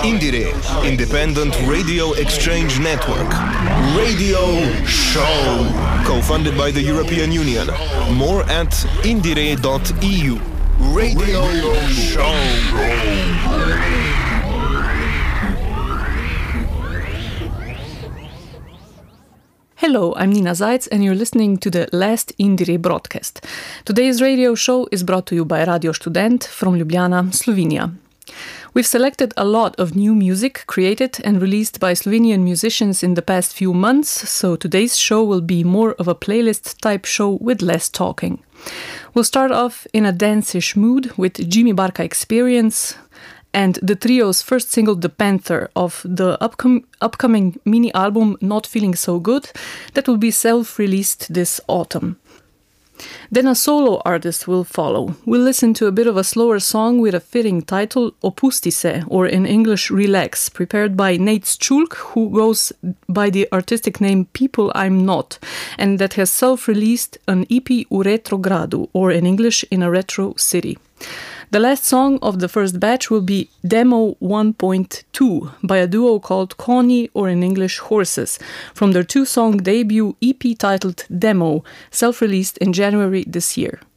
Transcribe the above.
Indiere, Independent Radio Exchange Network. Radio Show. Co-funded by the European Union. More at indiere.eu. Radio Show. Hello, I'm Nina Zajc and you're listening to the last Indiere broadcast. Today's radio show is brought to you by Radio Student from Ljubljana, Slovenia. We've selected a lot of new music created and released by Slovenian musicians in the past few months, so today's show will be more of a playlist-type show with less talking. We'll start off in a dance-ish mood with Jimmy Barka Experience and the trio's first single, The Panther, of the upcoming mini-album Not Feeling So Good, that will be self-released this autumn. Then a solo artist will follow. We'll listen to a bit of a slower song with a fitting title, Opusti se, or in English, Relax, prepared by Nate Schulk, who goes by the artistic name People I'm Not, and that has self-released an EP U Retrogradu, or in English, In a Retro City. The last song of the first batch will be Demo 1.2 by a duo called Koni, or in English Horses, from their two-song debut EP titled Demo, self-released in January this year.